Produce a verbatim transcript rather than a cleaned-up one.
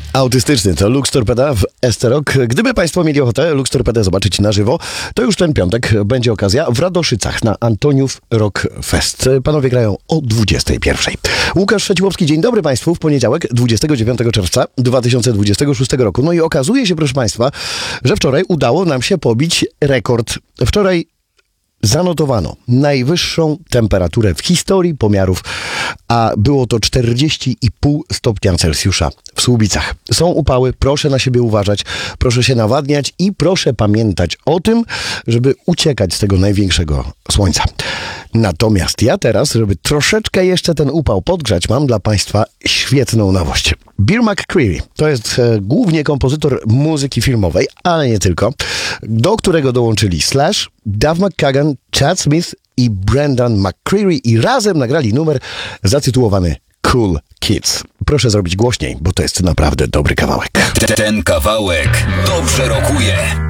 Autystyczny to Lux Torpeda w Esterok. Gdyby Państwo mieli ochotę Lux Torpedę zobaczyć na żywo, to już ten piątek będzie okazja w Radoszycach na Antoniów Rock Fest. Panowie grają o dwudziestej pierwszej. Łukasz Szeciłowski, dzień dobry Państwu. W poniedziałek, dwudziestego dziewiątego czerwca dwa tysiące dwudziestego szóstego roku. No i okazuje się, proszę Państwa, że wczoraj udało nam się pobić rekord. Wczoraj zanotowano najwyższą temperaturę w historii pomiarów, a było to czterdzieści i pół stopnia Celsjusza w Słubicach. Są upały, proszę na siebie uważać, proszę się nawadniać i proszę pamiętać o tym, żeby uciekać z tego największego słońca. Natomiast ja teraz, żeby troszeczkę jeszcze ten upał podgrzać, mam dla Państwa świetną nowość. Bear McCreary to jest e, głównie kompozytor muzyki filmowej, ale nie tylko, do którego dołączyli Slash, Duff McKagan, Chad Smith i Brendan McCreary i razem nagrali numer zatytułowany Cool Kids. Proszę zrobić głośniej, bo to jest naprawdę dobry kawałek. Ten kawałek dobrze rokuje.